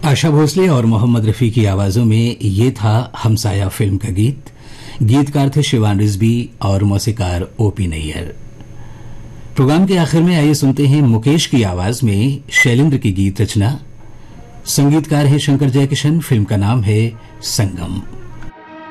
आशा भोसले और मोहम्मद रफी की आवाजों में ये था हमसाया फिल्म का गीत। गीतकार थे शिवान रिजवी और मौसीकार ओपी नैयर। प्रोग्राम के आखिर में आइए सुनते हैं मुकेश की आवाज में शैलेंद्र की गीत रचना। संगीतकार है शंकर जयकिशन। फिल्म का नाम है संगम।